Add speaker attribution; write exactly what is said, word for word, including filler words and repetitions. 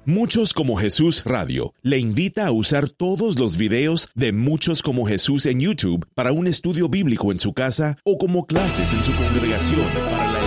Speaker 1: Muchos como Jesús Radio le invita a usar todos los videos de Muchos como Jesús en YouTube para un estudio bíblico en su casa o como clases en su congregación para la